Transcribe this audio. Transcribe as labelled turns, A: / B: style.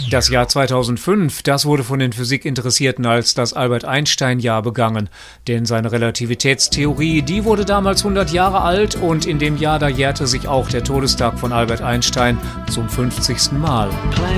A: Das Jahr 2005, das wurde von den Physikinteressierten als das Albert-Einstein-Jahr begangen. Denn seine Relativitätstheorie, die wurde damals 100 Jahre alt und in dem Jahr, da jährte sich auch der Todestag von Albert Einstein zum 50. Mal.